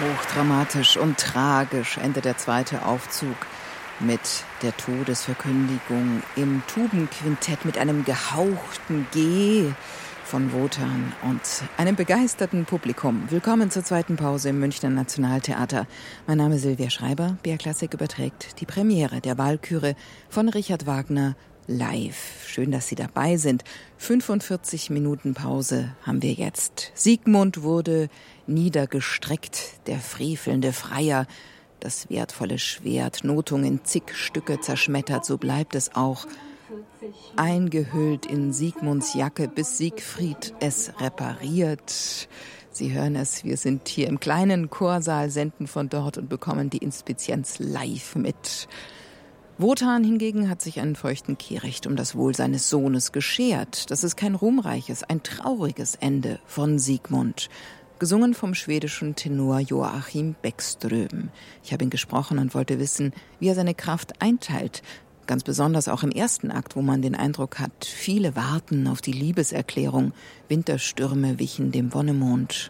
Hochdramatisch und tragisch endet der zweite Aufzug mit der Todesverkündigung im Tubenquintett mit einem gehauchten G von Wotan und einem begeisterten Publikum. Willkommen zur zweiten Pause im Münchner Nationaltheater. Mein Name ist Silvia Schreiber. BR Klassik überträgt die Premiere der Walküre von Richard Wagner live. Schön, dass Sie dabei sind. 45 Minuten Pause haben wir jetzt. Siegmund wurde niedergestreckt, der frevelnde Freier. Das wertvolle Schwert, Notung in zig Stücke zerschmettert, so bleibt es auch. Eingehüllt in Siegmunds Jacke, bis Siegfried es repariert. Sie hören es, wir sind hier im kleinen Chorsaal, senden von dort und bekommen die Inspizienz live mit. Wotan hingegen hat sich einen feuchten Kehricht um das Wohl seines Sohnes geschert. Das ist kein ruhmreiches, ein trauriges Ende von Siegmund. Gesungen vom schwedischen Tenor Joachim Bäckström. Ich habe ihn gesprochen und wollte wissen, wie er seine Kraft einteilt. Ganz besonders auch im ersten Akt, wo man den Eindruck hat, viele warten auf die Liebeserklärung. Winterstürme wichen dem Wonnemond.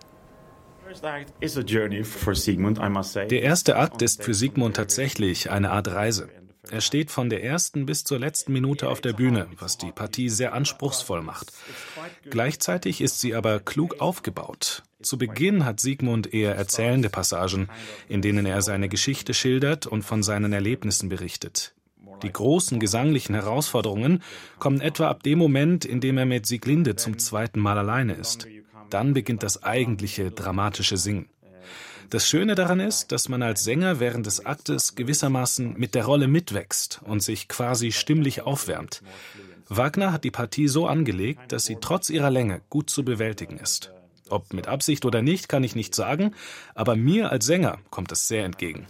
Der erste Akt ist für Siegmund tatsächlich eine Art Reise. Er steht von der ersten bis zur letzten Minute auf der Bühne, was die Partie sehr anspruchsvoll macht. Gleichzeitig ist sie aber klug aufgebaut. Zu Beginn hat Siegmund eher erzählende Passagen, in denen er seine Geschichte schildert und von seinen Erlebnissen berichtet. Die großen gesanglichen Herausforderungen kommen etwa ab dem Moment, in dem er mit Sieglinde zum zweiten Mal alleine ist. Dann beginnt das eigentliche dramatische Singen. Das Schöne daran ist, dass man als Sänger während des Aktes gewissermaßen mit der Rolle mitwächst und sich quasi stimmlich aufwärmt. Wagner hat die Partie so angelegt, dass sie trotz ihrer Länge gut zu bewältigen ist. Ob mit Absicht oder nicht, kann ich nicht sagen, aber mir als Sänger kommt es sehr entgegen.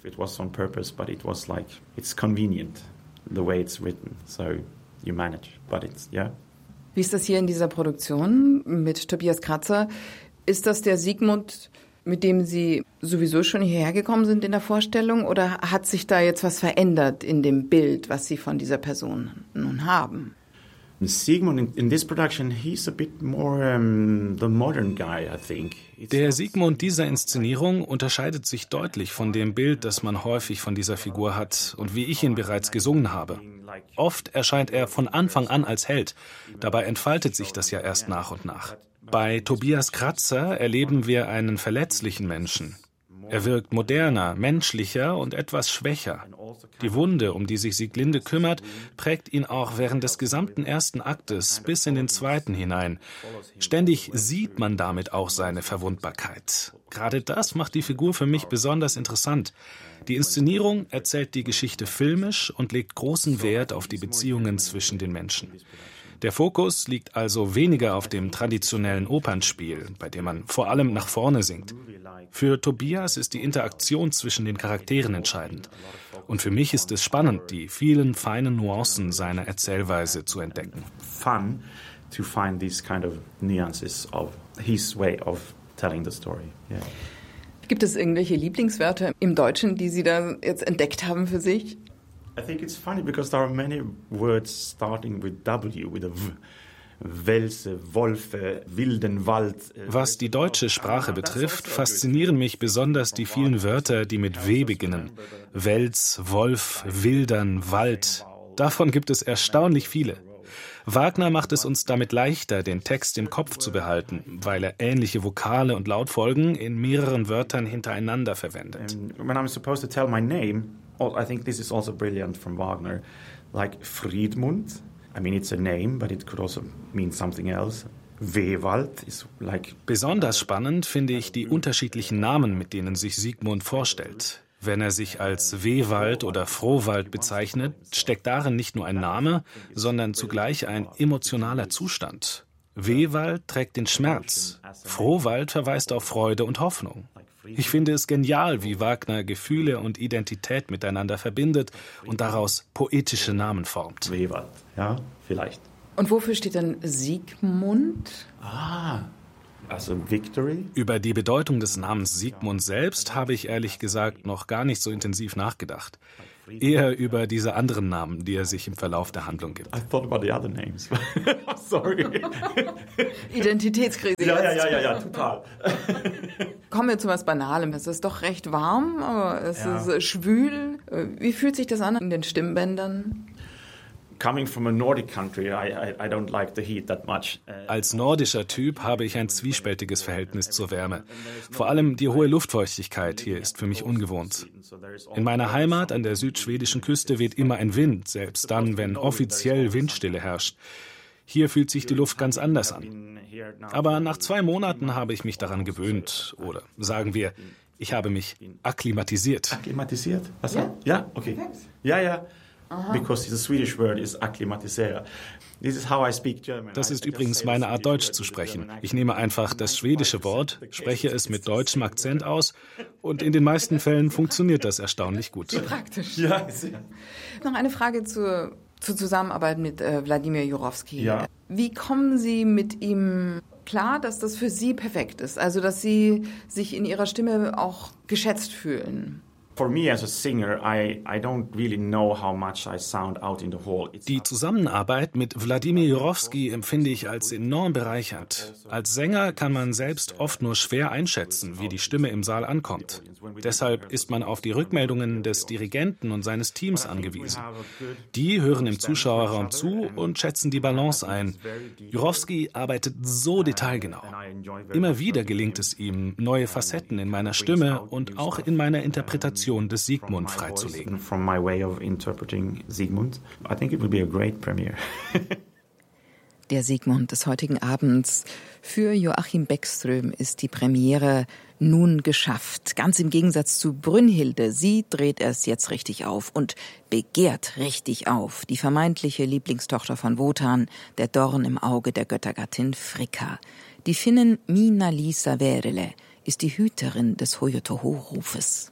Wie ist das hier in dieser Produktion mit Tobias Kratzer? Ist das der Siegmund, mit dem Sie sowieso schon hierher gekommen sind in der Vorstellung, oder hat sich da jetzt was verändert in dem Bild, was Sie von dieser Person nun haben? Siegmund in this production, he's a bit more the modern guy, I think. Der Siegmund dieser Inszenierung unterscheidet sich deutlich von dem Bild, das man häufig von dieser Figur hat und wie ich ihn bereits gesungen habe. Oft erscheint er von Anfang an als Held. Dabei entfaltet sich das ja erst nach und nach. Bei Tobias Kratzer erleben wir einen verletzlichen Menschen. Er wirkt moderner, menschlicher und etwas schwächer. Die Wunde, um die sich Sieglinde kümmert, prägt ihn auch während des gesamten ersten Aktes bis in den zweiten hinein. Ständig sieht man damit auch seine Verwundbarkeit. Gerade das macht die Figur für mich besonders interessant. Die Inszenierung erzählt die Geschichte filmisch und legt großen Wert auf die Beziehungen zwischen den Menschen. Der Fokus liegt also weniger auf dem traditionellen Opernspiel, bei dem man vor allem nach vorne singt. Für Tobias ist die Interaktion zwischen den Charakteren entscheidend. Und für mich ist es spannend, die vielen feinen Nuancen seiner Erzählweise zu entdecken. Fun to find these kind of nuances of his way of telling the story. Yeah. Gibt es irgendwelche Lieblingswörter im Deutschen, die Sie da jetzt entdeckt haben für sich? I think it's funny because there are many words starting with W, with a V. Welse, Wolfe, wilden Wald. Was die deutsche Sprache betrifft, faszinieren mich besonders die vielen Wörter, die mit W beginnen. Wels, Wolf, Wildern, Wald. Davon gibt es erstaunlich viele. Wagner macht es uns damit leichter, den Text im Kopf zu behalten, weil er ähnliche Vokale und Lautfolgen in mehreren Wörtern hintereinander verwendet. When I'm supposed to tell my name, I think this is also brilliant from Wagner, like Friedmund. I mean, it's a name, but it could also mean something else. Wewald is like... Besonders spannend finde ich die unterschiedlichen Namen, mit denen sich Siegmund vorstellt. Wenn er sich als Wehwald oder Frohwald bezeichnet, steckt darin nicht nur ein Name, sondern zugleich ein emotionaler Zustand. Wehwald trägt den Schmerz, Frohwald verweist auf Freude und Hoffnung. Ich finde es genial, wie Wagner Gefühle und Identität miteinander verbindet und daraus poetische Namen formt. Wehwald, ja, vielleicht. Und wofür steht dann Siegmund? Also Victory. Über die Bedeutung des Namens Siegmund selbst habe ich ehrlich gesagt noch gar nicht so intensiv nachgedacht. Eher über diese anderen Namen, die er sich im Verlauf der Handlung gibt. I thought about the other names. Sorry. Identitätskrise. Ja, total. Kommen wir zu was Banalem. Es ist doch recht warm, aber es ist schwül. Wie fühlt sich das an in den Stimmbändern? Coming from a Nordic country, I don't like the heat that much. Als nordischer Typ habe ich ein zwiespältiges Verhältnis zur Wärme. Vor allem die hohe Luftfeuchtigkeit hier ist für mich ungewohnt. In meiner Heimat an der südschwedischen Küste weht immer ein Wind, selbst dann, wenn offiziell Windstille herrscht. Hier fühlt sich die Luft ganz anders an. Aber nach 2 Monaten habe ich mich daran gewöhnt. Oder sagen wir, ich habe mich akklimatisiert. Akklimatisiert? Was? Ja, okay. Ja. Because the Swedish word is akklimatisera. This is how I speak German. Das ist übrigens meine Art, Deutsch zu sprechen. Ich nehme einfach das schwedische Wort, spreche es mit deutschem Akzent aus und in den meisten Fällen funktioniert das erstaunlich gut. Praktisch. Ja. Noch eine Frage zur Zusammenarbeit mit Wladimir Jurowski. Ja. Wie kommen Sie mit ihm klar, dass das für Sie perfekt ist? Also, dass Sie sich in Ihrer Stimme auch geschätzt fühlen? For me as a singer, I don't really know how much I sound out in the hall. Die Zusammenarbeit mit Wladimir Jurowski empfinde ich als enorm bereichernd. Als Sänger kann man selbst oft nur schwer einschätzen, wie die Stimme im Saal ankommt. Deshalb ist man auf die Rückmeldungen des Dirigenten und seines Teams angewiesen. Die hören im Zuschauerraum zu und schätzen die Balance ein. Jurowski arbeitet so detailgenau. Immer wieder gelingt es ihm, neue Facetten in meiner Stimme und auch in meiner Interpretation des Sigmund freizulegen. From my way of interpreting Sigmund, I think it will be a great premiere. Der Sigmund des heutigen Abends. Für Joachim Bäckström ist die Premiere nun geschafft. Ganz im Gegensatz zu Brünnhilde. Sie dreht es jetzt richtig auf und begehrt richtig auf. Die vermeintliche Lieblingstochter von Wotan, der Dorn im Auge der Göttergattin Fricka. Die Finnin Minna-Liisa Väärälä ist die Hüterin des Hoyo-Toho-Rufes.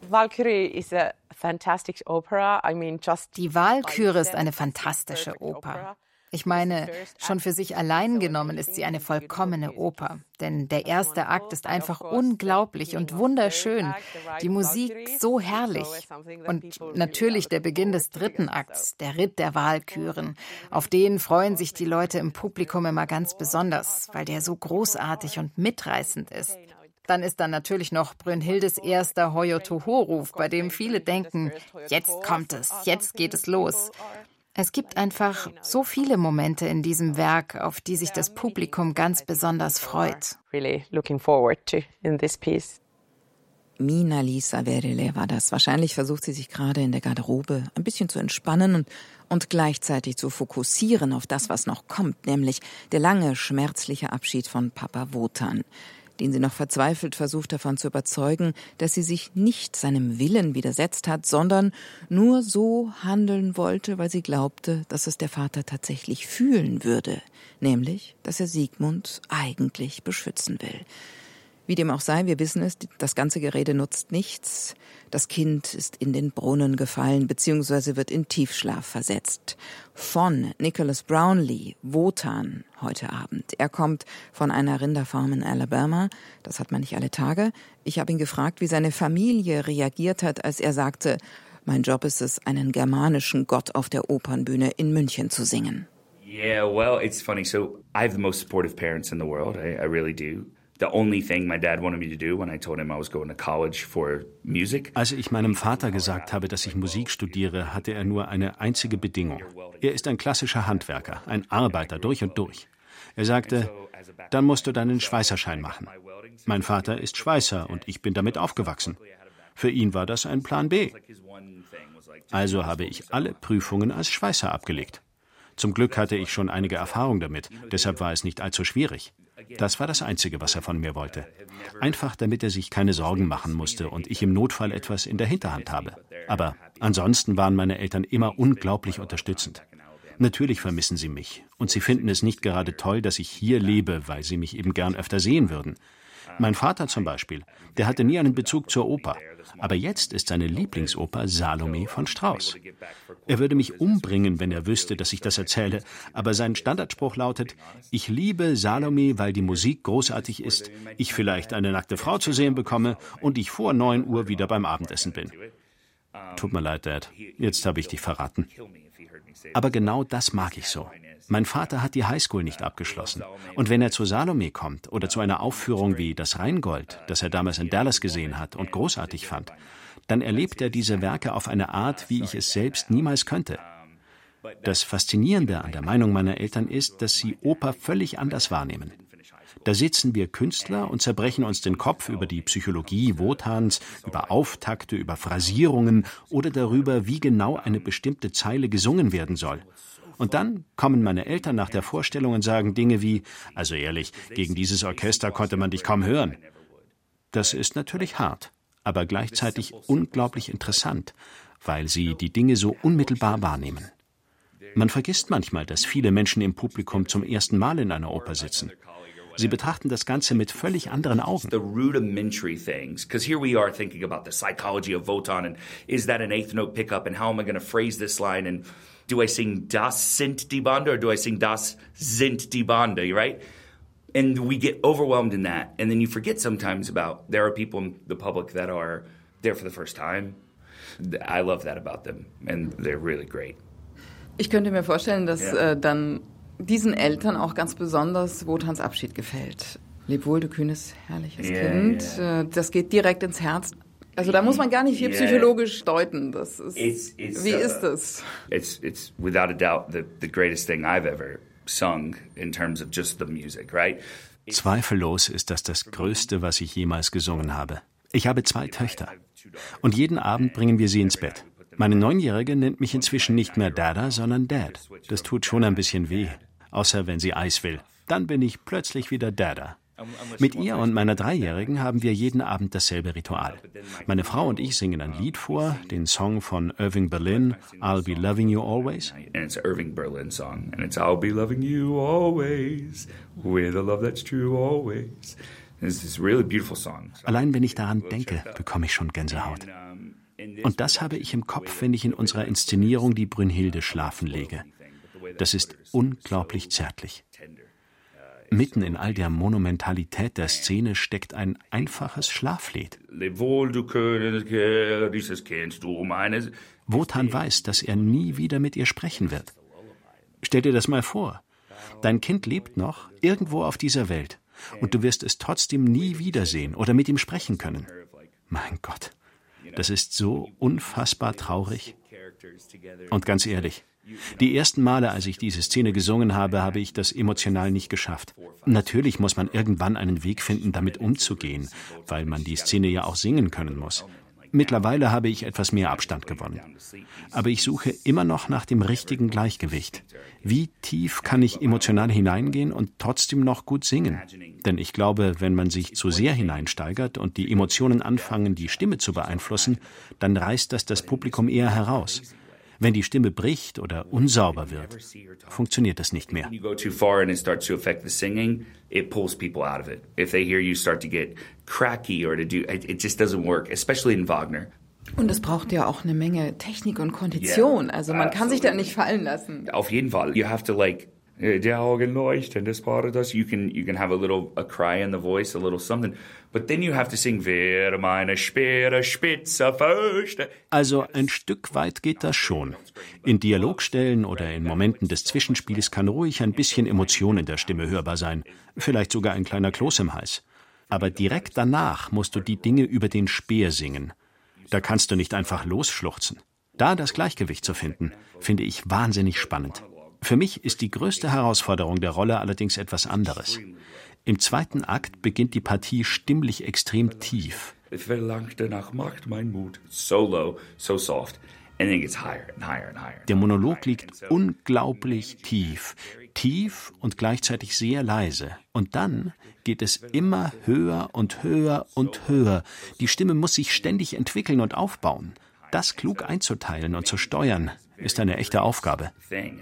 Die Walküre ist eine fantastische Oper. Ich meine, schon für sich allein genommen ist sie eine vollkommene Oper. Denn der erste Akt ist einfach unglaublich und wunderschön. Die Musik so herrlich. Und natürlich der Beginn des 3. Akts, der Ritt der Walküren. Auf den freuen sich die Leute im Publikum immer ganz besonders, weil der so großartig und mitreißend ist. Dann ist dann natürlich noch Brünnhildes erster Hoyo-Toho-Ruf, bei dem viele denken, jetzt kommt es, jetzt geht es los. Es gibt einfach so viele Momente in diesem Werk, auf die sich das Publikum ganz besonders freut. Minna-Liisa Väärälä war das. Wahrscheinlich versucht sie sich gerade in der Garderobe ein bisschen zu entspannen und gleichzeitig zu fokussieren auf das, was noch kommt, nämlich der lange, schmerzliche Abschied von Papa Wotan, den sie noch verzweifelt versucht davon zu überzeugen, dass sie sich nicht seinem Willen widersetzt hat, sondern nur so handeln wollte, weil sie glaubte, dass es der Vater tatsächlich fühlen würde, nämlich, dass er Sigmund eigentlich beschützen will. Wie dem auch sei, wir wissen es, das ganze Gerede nutzt nichts. Das Kind ist in den Brunnen gefallen bzw. wird in Tiefschlaf versetzt. Von Nicholas Brownlee, Wotan, heute Abend. Er kommt von einer Rinderfarm in Alabama. Das hat man nicht alle Tage. Ich habe ihn gefragt, wie seine Familie reagiert hat, als er sagte, mein Job ist es, einen germanischen Gott auf der Opernbühne in München zu singen. Yeah, well, it's funny. So I have the most supportive parents in the world. I really do. The only thing my dad wanted me to do when I told him I was going to college for music. Als ich meinem Vater gesagt habe, dass ich Musik studiere, hatte er nur eine einzige Bedingung. Er ist ein klassischer Handwerker, ein Arbeiter durch und durch. Er sagte, dann musst du deinen Schweißerschein machen. Mein Vater ist Schweißer und ich bin damit aufgewachsen. Für ihn war das ein Plan B. Also habe ich alle Prüfungen als Schweißer abgelegt. Zum Glück hatte ich schon einige Erfahrung damit, deshalb war es nicht allzu schwierig. Das war das Einzige, was er von mir wollte. Einfach, damit er sich keine Sorgen machen musste und ich im Notfall etwas in der Hinterhand habe. Aber ansonsten waren meine Eltern immer unglaublich unterstützend. Natürlich vermissen sie mich und sie finden es nicht gerade toll, dass ich hier lebe, weil sie mich eben gern öfter sehen würden. Mein Vater zum Beispiel, der hatte nie einen Bezug zur Oper. Aber jetzt ist seine Lieblingsoper Salome von Strauss. Er würde mich umbringen, wenn er wüsste, dass ich das erzähle. Aber sein Standardspruch lautet, ich liebe Salome, weil die Musik großartig ist, ich vielleicht eine nackte Frau zu sehen bekomme und ich vor 9 Uhr wieder beim Abendessen bin. Tut mir leid, Dad. Jetzt habe ich dich verraten. Aber genau das mag ich so. Mein Vater hat die Highschool nicht abgeschlossen. Und wenn er zu Salome kommt oder zu einer Aufführung wie Das Rheingold, das er damals in Dallas gesehen hat und großartig fand, dann erlebt er diese Werke auf eine Art, wie ich es selbst niemals könnte. Das Faszinierende an der Meinung meiner Eltern ist, dass sie Oper völlig anders wahrnehmen. Da sitzen wir Künstler und zerbrechen uns den Kopf über die Psychologie Wotans, über Auftakte, über Phrasierungen oder darüber, wie genau eine bestimmte Zeile gesungen werden soll. Und dann kommen meine Eltern nach der Vorstellung und sagen Dinge wie, also ehrlich, gegen dieses Orchester konnte man dich kaum hören. Das ist natürlich hart, aber gleichzeitig unglaublich interessant, weil sie die Dinge so unmittelbar wahrnehmen. Man vergisst manchmal, dass viele Menschen im Publikum zum ersten Mal in einer Oper sitzen. Sie betrachten das Ganze mit völlig anderen Augen. The rudimentary things, because here we are thinking about the psychology of Wotan and is that an eighth note pickup and how am I going to phrase this line and do I sing das sind die Bande or do I sing das sind die Bande, right? And we get overwhelmed in that and then you forget sometimes about there are people in the public that are there for the first time. I love that about them and they're really great. Ich könnte mir vorstellen, dass dann diesen Eltern auch ganz besonders Wotans Abschied gefällt. Leb wohl, du kühnes, herrliches Kind. Das geht direkt ins Herz. Also da muss man gar nicht viel psychologisch deuten. Das ist, wie ist das? It's without a doubt the greatest thing I've ever sung in terms of just the music, right? Zweifellos ist das Größte, was ich jemals gesungen habe. Ich habe 2 Töchter. Und jeden Abend bringen wir sie ins Bett. Meine 9-Jährige nennt mich inzwischen nicht mehr Dada, sondern Dad. Das tut schon ein bisschen weh. Außer wenn sie Eis will. Dann bin ich plötzlich wieder Dada. Mit ihr und meiner 3-Jährigen haben wir jeden Abend dasselbe Ritual. Meine Frau und ich singen ein Lied vor, den Song von Irving Berlin, I'll Be Loving You Always. And it's an Irving Berlin song. And it's I'll be loving you always, with a love that's true always. It's this really beautiful song. Allein wenn ich daran denke, bekomme ich schon Gänsehaut. Und das habe ich im Kopf, wenn ich in unserer Inszenierung die Brünnhilde schlafen lege. Das ist unglaublich zärtlich. Mitten in all der Monumentalität der Szene steckt ein einfaches Schlaflied. Wotan weiß, dass er nie wieder mit ihr sprechen wird. Stell dir das mal vor. Dein Kind lebt noch irgendwo auf dieser Welt und du wirst es trotzdem nie wiedersehen oder mit ihm sprechen können. Mein Gott, das ist so unfassbar traurig. Und ganz ehrlich, die ersten Male, als ich diese Szene gesungen habe, habe ich das emotional nicht geschafft. Natürlich muss man irgendwann einen Weg finden, damit umzugehen, weil man die Szene ja auch singen können muss. Mittlerweile habe ich etwas mehr Abstand gewonnen. Aber ich suche immer noch nach dem richtigen Gleichgewicht. Wie tief kann ich emotional hineingehen und trotzdem noch gut singen? Denn ich glaube, wenn man sich zu sehr hineinsteigert und die Emotionen anfangen, die Stimme zu beeinflussen, dann reißt das Publikum eher heraus. Wenn die Stimme bricht oder unsauber wird, funktioniert das nicht mehr. Und es braucht ja auch eine Menge Technik und Kondition. Also man kann sich da nicht fallen lassen. Auf jeden Fall. You have to die Augen leuchten des Paradies. You can have a cry in the voice, a little something. But then you have to sing, wer meine Speere spitze Fürchte. Also ein Stück weit geht das schon. In Dialogstellen oder in Momenten des Zwischenspiels kann ruhig ein bisschen Emotion in der Stimme hörbar sein. Vielleicht sogar ein kleiner Kloß im Hals. Aber direkt danach musst du die Dinge über den Speer singen. Da kannst du nicht einfach losschluchzen. Da das Gleichgewicht zu finden, finde ich wahnsinnig spannend. Für mich ist die größte Herausforderung der Rolle allerdings etwas anderes. Im 2. Akt beginnt die Partie stimmlich extrem tief. Verlangte nach Macht mein Mut. So low, so soft. And then it gets higher and higher and higher. Der Monolog liegt unglaublich tief. Tief und gleichzeitig sehr leise. Und dann geht es immer höher und höher und höher. Die Stimme muss sich ständig entwickeln und aufbauen. Das klug einzuteilen und zu steuern, ist eine echte Aufgabe.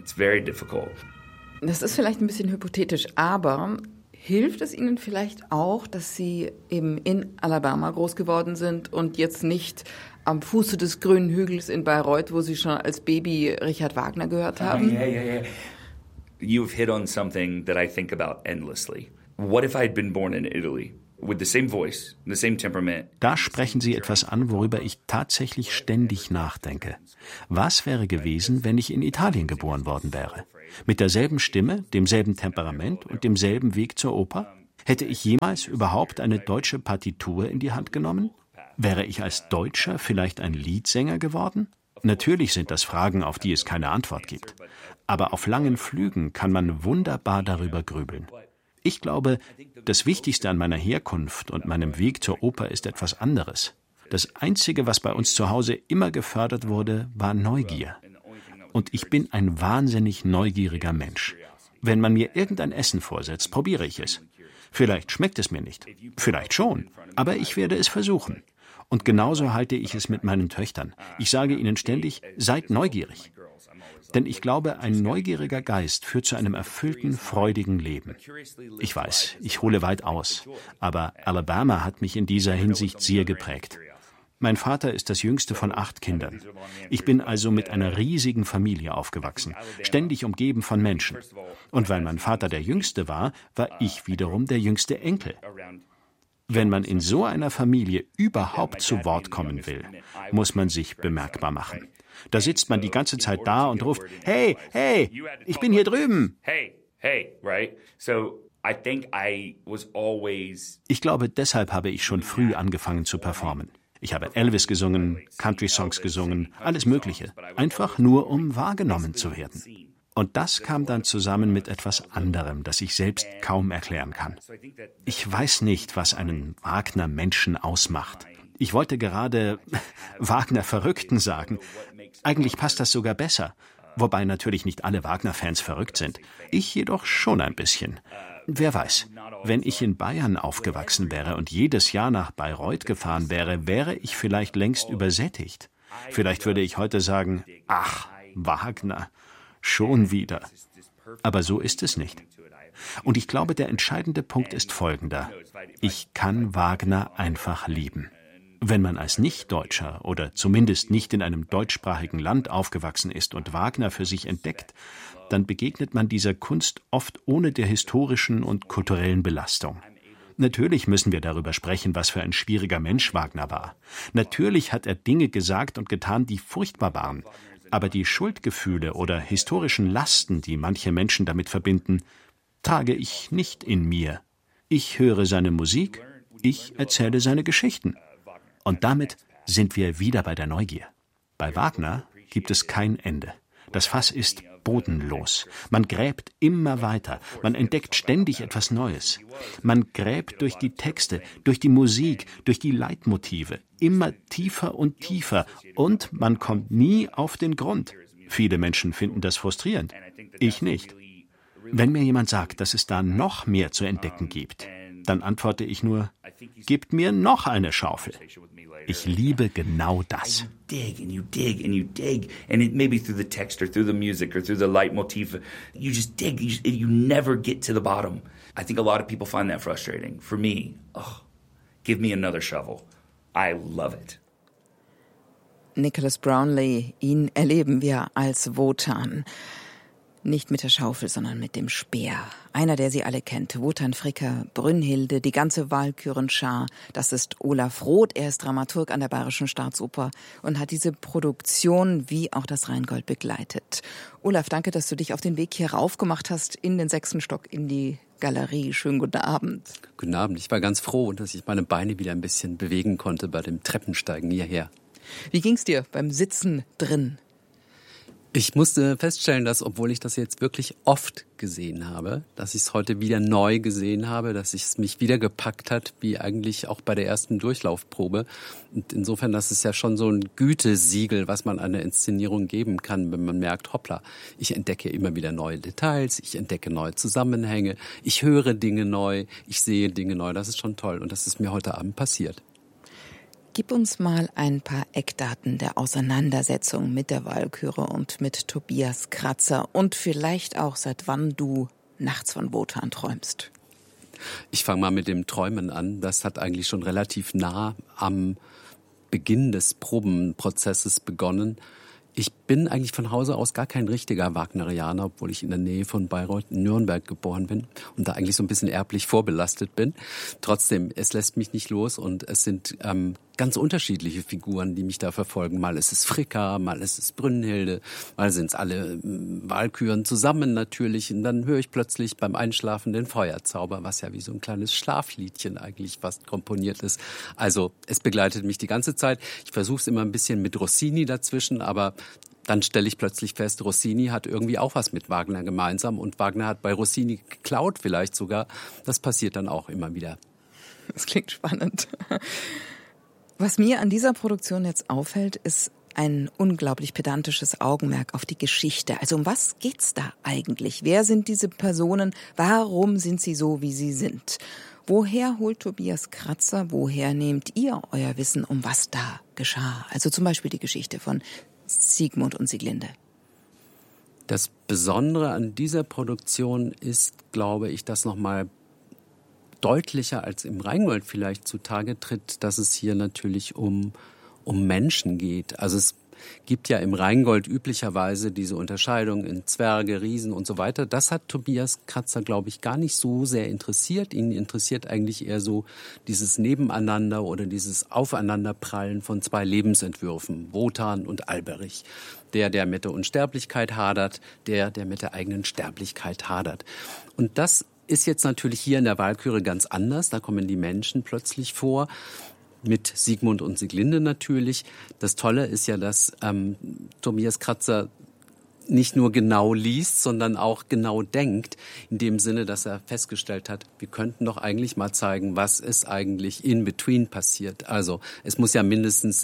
Das ist vielleicht ein bisschen hypothetisch, aber hilft es Ihnen vielleicht auch, dass Sie eben in Alabama groß geworden sind und jetzt nicht am Fuße des grünen Hügels in Bayreuth, wo Sie schon als Baby Richard Wagner gehört haben? Yeah. You've hit on something that I think about endlessly. What if I had been born in Italy? Da sprechen Sie etwas an, worüber ich tatsächlich ständig nachdenke. Was wäre gewesen, wenn ich in Italien geboren worden wäre? Mit derselben Stimme, demselben Temperament und demselben Weg zur Oper? Hätte ich jemals überhaupt eine deutsche Partitur in die Hand genommen? Wäre ich als Deutscher vielleicht ein Liedsänger geworden? Natürlich sind das Fragen, auf die es keine Antwort gibt. Aber auf langen Flügen kann man wunderbar darüber grübeln. Ich glaube, das Wichtigste an meiner Herkunft und meinem Weg zur Oper ist etwas anderes. Das Einzige, was bei uns zu Hause immer gefördert wurde, war Neugier. Und ich bin ein wahnsinnig neugieriger Mensch. Wenn man mir irgendein Essen vorsetzt, probiere ich es. Vielleicht schmeckt es mir nicht, vielleicht schon, aber ich werde es versuchen. Und genauso halte ich es mit meinen Töchtern. Ich sage ihnen ständig, seid neugierig. Denn ich glaube, ein neugieriger Geist führt zu einem erfüllten, freudigen Leben. Ich weiß, ich hole weit aus, aber Alabama hat mich in dieser Hinsicht sehr geprägt. Mein Vater ist das jüngste von 8 Kindern. Ich bin also mit einer riesigen Familie aufgewachsen, ständig umgeben von Menschen. Und weil mein Vater der Jüngste war, war ich wiederum der jüngste Enkel. Wenn man in so einer Familie überhaupt zu Wort kommen will, muss man sich bemerkbar machen. Da sitzt man die ganze Zeit da und ruft, hey, hey, ich bin hier drüben. Ich glaube, deshalb habe ich schon früh angefangen zu performen. Ich habe Elvis gesungen, Country-Songs gesungen, alles Mögliche. Einfach nur, um wahrgenommen zu werden. Und das kam dann zusammen mit etwas anderem, das ich selbst kaum erklären kann. Ich weiß nicht, was einen Wagner-Menschen ausmacht. Ich wollte gerade Wagner-Verrückten sagen. Eigentlich passt das sogar besser. Wobei natürlich nicht alle Wagner-Fans verrückt sind. Ich jedoch schon ein bisschen. Wer weiß, wenn ich in Bayern aufgewachsen wäre und jedes Jahr nach Bayreuth gefahren wäre, wäre ich vielleicht längst übersättigt. Vielleicht würde ich heute sagen, ach, Wagner, schon wieder. Aber so ist es nicht. Und ich glaube, der entscheidende Punkt ist folgender. Ich kann Wagner einfach lieben. Wenn man als Nicht-Deutscher oder zumindest nicht in einem deutschsprachigen Land aufgewachsen ist und Wagner für sich entdeckt, dann begegnet man dieser Kunst oft ohne der historischen und kulturellen Belastung. Natürlich müssen wir darüber sprechen, was für ein schwieriger Mensch Wagner war. Natürlich hat er Dinge gesagt und getan, die furchtbar waren. Aber die Schuldgefühle oder historischen Lasten, die manche Menschen damit verbinden, trage ich nicht in mir. Ich höre seine Musik, ich erzähle seine Geschichten. Und damit sind wir wieder bei der Neugier. Bei Wagner gibt es kein Ende. Das Fass ist bodenlos. Man gräbt immer weiter. Man entdeckt ständig etwas Neues. Man gräbt durch die Texte, durch die Musik, durch die Leitmotive. Immer tiefer und tiefer. Und man kommt nie auf den Grund. Viele Menschen finden das frustrierend. Ich nicht. Wenn mir jemand sagt, dass es da noch mehr zu entdecken gibt, dann antworte ich nur, gebt mir noch eine Schaufel. Ich liebe genau das. You dig, and it maybe through the text or through the music or through the leitmotif, you just dig, you never get to the bottom. I think a lot of people find that frustrating. For me, give me another shovel. I love it. Nicholas Brownlee, ihn erleben wir als Wotan. Nicht mit der Schaufel, sondern mit dem Speer. Einer, der sie alle kennt. Wotan Fricker, Brünnhilde, die ganze Walkürenschar. Das ist Olaf Roth. Er ist Dramaturg an der Bayerischen Staatsoper und hat diese Produktion wie auch das Rheingold begleitet. Olaf, danke, dass du dich auf den Weg hier raufgemacht hast in den 6. Stock in die Galerie. Schönen guten Abend. Guten Abend. Ich war ganz froh, dass ich meine Beine wieder ein bisschen bewegen konnte bei dem Treppensteigen hierher. Wie ging's dir beim Sitzen drin? Ich musste feststellen, dass, obwohl ich das jetzt wirklich oft gesehen habe, dass ich es heute wieder neu gesehen habe, dass es mich wieder gepackt hat, wie eigentlich auch bei der ersten Durchlaufprobe. Und insofern, das ist ja schon so ein Gütesiegel, was man einer Inszenierung geben kann, wenn man merkt, hoppla, ich entdecke immer wieder neue Details, ich entdecke neue Zusammenhänge, ich höre Dinge neu, ich sehe Dinge neu. Das ist schon toll und das ist mir heute Abend passiert. Gib uns mal ein paar Eckdaten der Auseinandersetzung mit der Walküre und mit Tobias Kratzer und vielleicht auch, seit wann du nachts von Wotan träumst. Ich fange mal mit dem Träumen an. Das hat eigentlich schon relativ nah am Beginn des Probenprozesses begonnen. Ich bin eigentlich von Hause aus gar kein richtiger Wagnerianer, obwohl ich in der Nähe von Bayreuth in Nürnberg geboren bin und da eigentlich so ein bisschen erblich vorbelastet bin. Trotzdem, es lässt mich nicht los und es sind ganz unterschiedliche Figuren, die mich da verfolgen. Mal ist es Fricka, mal ist es Brünnhilde, mal sind es alle Walküren zusammen natürlich. Und dann höre ich plötzlich beim Einschlafen den Feuerzauber, was ja wie so ein kleines Schlafliedchen eigentlich fast komponiert ist. Also es begleitet mich die ganze Zeit. Ich versuche es immer ein bisschen mit Rossini dazwischen, aber dann stelle ich plötzlich fest, Rossini hat irgendwie auch was mit Wagner gemeinsam und Wagner hat bei Rossini geklaut vielleicht sogar. Das passiert dann auch immer wieder. Das klingt spannend. Was mir an dieser Produktion jetzt auffällt, ist ein unglaublich pedantisches Augenmerk auf die Geschichte. Also um was geht's da eigentlich? Wer sind diese Personen? Warum sind sie so, wie sie sind? Woher holt Tobias Kratzer, woher nehmt ihr euer Wissen, um was da geschah? Also zum Beispiel die Geschichte von Siegmund und Sieglinde. Das Besondere an dieser Produktion ist, glaube ich, dass nochmal deutlicher als im Rheingold vielleicht zutage tritt, dass es hier natürlich um Menschen geht. Also es gibt ja im Rheingold üblicherweise diese Unterscheidung in Zwerge, Riesen und so weiter. Das hat Tobias Kratzer, glaube ich, gar nicht so sehr interessiert. Ihn interessiert eigentlich eher so dieses Nebeneinander oder dieses Aufeinanderprallen von zwei Lebensentwürfen, Wotan und Alberich. Der mit der Unsterblichkeit hadert, der mit der eigenen Sterblichkeit hadert. Und das ist jetzt natürlich hier in der Walküre ganz anders. Da kommen die Menschen plötzlich vor. Mit Siegmund und Sieglinde natürlich. Das Tolle ist ja, dass Tobias Kratzer nicht nur genau liest, sondern auch genau denkt, in dem Sinne, dass er festgestellt hat, wir könnten doch eigentlich mal zeigen, was ist eigentlich in between passiert. Also es müssen ja mindestens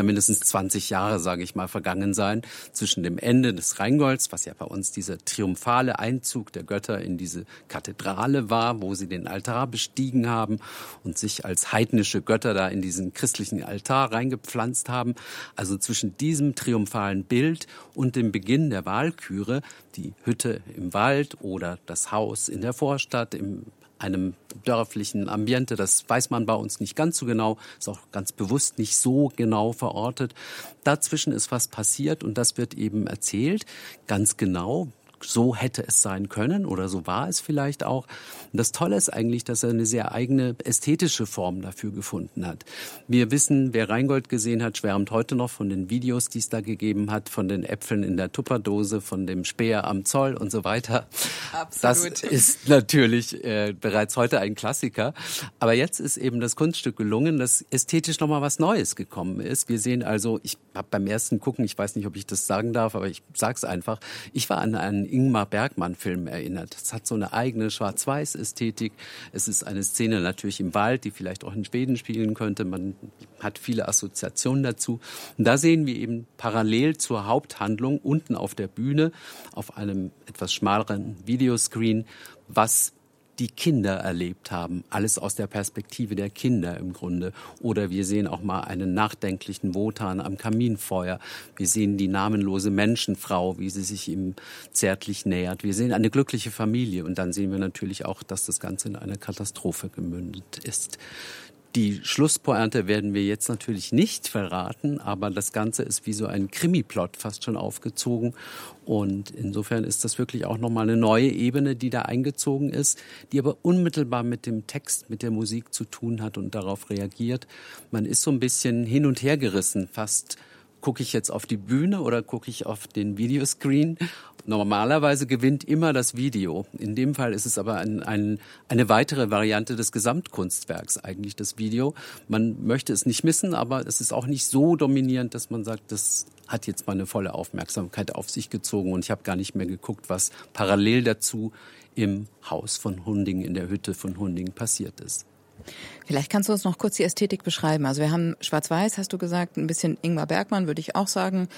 20 Jahre, sage ich mal, vergangen sein zwischen dem Ende des Rheingolds, was ja bei uns dieser triumphale Einzug der Götter in diese Kathedrale war, wo sie den Altar bestiegen haben und sich als heidnische Götter da in diesen christlichen Altar reingepflanzt haben. Also zwischen diesem triumphalen Bild und dem Beginn der Walküre, die Hütte im Wald oder das Haus in der Vorstadt, in einem dörflichen Ambiente, das weiß man bei uns nicht ganz so genau, ist auch ganz bewusst nicht so genau verortet. Dazwischen ist was passiert und das wird eben erzählt, ganz genau. So hätte es sein können oder so war es vielleicht auch. Und das Tolle ist eigentlich, dass er eine sehr eigene ästhetische Form dafür gefunden hat. Wir wissen, wer Rheingold gesehen hat, schwärmt heute noch von den Videos, die es da gegeben hat, von den Äpfeln in der Tupperdose, von dem Speer am Zoll und so weiter. Absolut. Das ist natürlich bereits heute ein Klassiker. Aber jetzt ist eben das Kunststück gelungen, dass ästhetisch nochmal was Neues gekommen ist. Wir sehen also, ich habe beim ersten Gucken, ich weiß nicht, ob ich das sagen darf, aber ich sage es einfach, ich war an einen Ingmar Bergman-Film erinnert. Es hat so eine eigene Schwarz-Weiß-Ästhetik. Es ist eine Szene natürlich im Wald, die vielleicht auch in Schweden spielen könnte. Man hat viele Assoziationen dazu. Und da sehen wir eben parallel zur Haupthandlung unten auf der Bühne, auf einem etwas schmaleren Videoscreen, was die Kinder erlebt haben. Alles aus der Perspektive der Kinder im Grunde. Oder wir sehen auch mal einen nachdenklichen Wotan am Kaminfeuer. Wir sehen die namenlose Menschenfrau, wie sie sich ihm zärtlich nähert. Wir sehen eine glückliche Familie. Und dann sehen wir natürlich auch, dass das Ganze in eine Katastrophe gemündet ist. Die Schlusspointe werden wir jetzt natürlich nicht verraten, aber das Ganze ist wie so ein Krimiplot fast schon aufgezogen. Und insofern ist das wirklich auch nochmal eine neue Ebene, die da eingezogen ist, die aber unmittelbar mit dem Text, mit der Musik zu tun hat und darauf reagiert. Man ist so ein bisschen hin und her gerissen, fast gucke ich jetzt auf die Bühne oder gucke ich auf den Videoscreen? Normalerweise gewinnt immer das Video. In dem Fall ist es aber eine weitere Variante des Gesamtkunstwerks eigentlich, das Video. Man möchte es nicht missen, aber es ist auch nicht so dominierend, dass man sagt, das hat jetzt mal eine volle Aufmerksamkeit auf sich gezogen und ich habe gar nicht mehr geguckt, was parallel dazu im Haus von Hunding, in der Hütte von Hunding passiert ist. Vielleicht kannst du uns noch kurz die Ästhetik beschreiben. Also wir haben Schwarz-Weiß, hast du gesagt, ein bisschen Ingmar Bergman, würde ich auch sagen.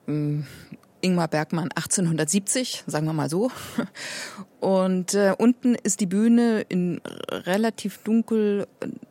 Ingmar Bergman 1870, sagen wir mal so. Und unten ist die Bühne in relativ dunkel,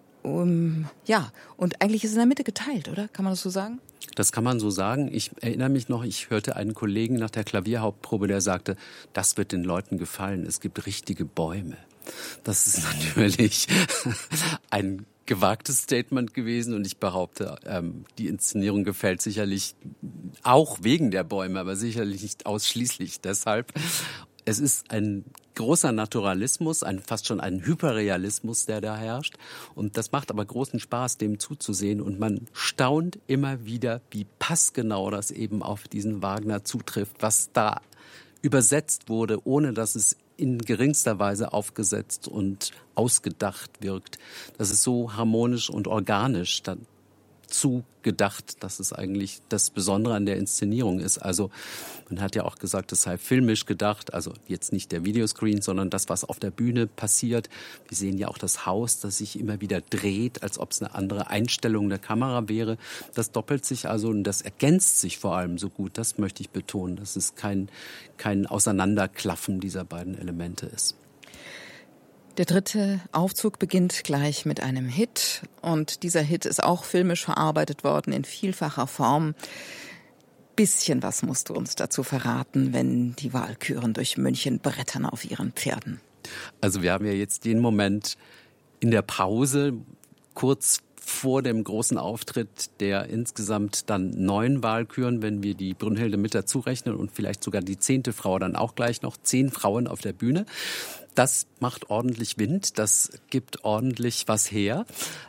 ja, und eigentlich ist es in der Mitte geteilt, oder? Kann man das so sagen? Das kann man so sagen. Ich erinnere mich noch, ich hörte einen Kollegen nach der Klavierhauptprobe, der sagte, das wird den Leuten gefallen, es gibt richtige Bäume. Das ist natürlich ein gewagtes Statement gewesen und ich behaupte, die Inszenierung gefällt sicherlich auch wegen der Bäume, aber sicherlich nicht ausschließlich deshalb. Es ist ein großer Naturalismus, fast schon ein Hyperrealismus, der da herrscht. Und das macht aber großen Spaß, dem zuzusehen. Und man staunt immer wieder, wie passgenau das eben auf diesen Wagner zutrifft, was da übersetzt wurde, ohne dass es in geringster Weise aufgesetzt und ausgedacht wirkt. Das ist so harmonisch und organisch dazu gedacht, dass es eigentlich das Besondere an der Inszenierung ist. Also man hat ja auch gesagt, es sei filmisch gedacht, also jetzt nicht der Videoscreen, sondern das, was auf der Bühne passiert. Wir sehen ja auch das Haus, das sich immer wieder dreht, als ob es eine andere Einstellung der Kamera wäre. Das doppelt sich also und das ergänzt sich vor allem so gut. Das möchte ich betonen, dass es kein Auseinanderklaffen dieser beiden Elemente ist. Der dritte Aufzug beginnt gleich mit einem Hit und dieser Hit ist auch filmisch verarbeitet worden in vielfacher Form. Bisschen was musst du uns dazu verraten, wenn die Walküren durch München brettern auf ihren Pferden. Also wir haben ja jetzt den Moment in der Pause, kurz vor dem großen Auftritt der insgesamt dann 9 Walküren, wenn wir die Brünnhilde mit dazu rechnen und vielleicht sogar die 10. Frau dann auch gleich noch, 10 Frauen auf der Bühne. Das macht ordentlich Wind, das gibt ordentlich was her.